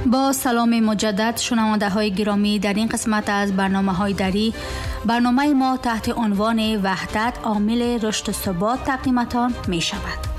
با سلام مجدد شنونده های گرامی، در این قسمت از برنامه های دری برنامه ما تحت عنوان وحدت عامل رشد و ثبات تقدیمتان می شود.